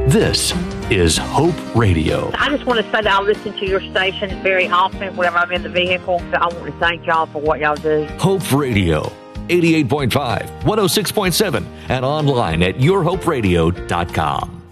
This is Hope Radio. I just want to say that I listen to your station very often whenever I'm in the vehicle. So I want to thank y'all for what y'all do. Hope Radio, 88.5, 106.7, and online at yourhoperadio.com.